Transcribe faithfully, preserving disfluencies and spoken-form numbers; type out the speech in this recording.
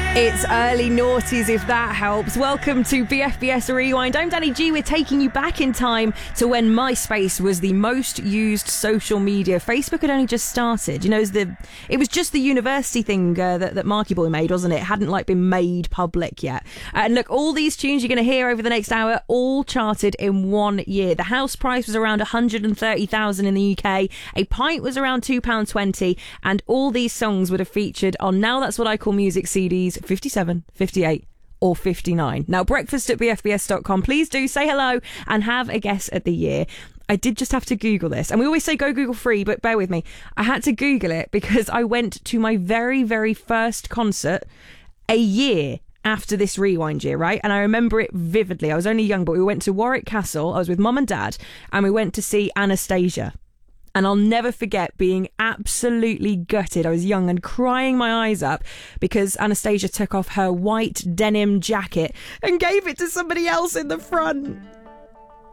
It's early noughties, if that helps. Welcome to B F B S Rewind. I'm Danny G. We're taking you back in time to when MySpace was the most used social media. Facebook had only just started. You know, it was, the, it was just the university thing uh, that, that Marky Boy made, wasn't it? It hadn't like been made public yet. Uh, and look, all these tunes you're going to hear over the next hour, all charted in one year. The house price was around one hundred thirty thousand in the U K. A pint was around two pounds twenty. And all these songs would have featured on Now That's What I Call Music C Ds, fifty-seven, fifty-eight or fifty-nine. Now, breakfast at b f b s dot com. Please do say hello and have a guess at the year. I did just have to Google this. And we always say go Google free, but bear with me. I had to Google it because I went to my very, very first concert a year after this rewind year, right? And I remember it vividly. I was only young, but we went to Warwick Castle. I was with mum and dad, and we went to see Anastasia. And I'll never forget being absolutely gutted. I was young and crying my eyes up because Anastasia took off her white denim jacket and gave it to somebody else in the front.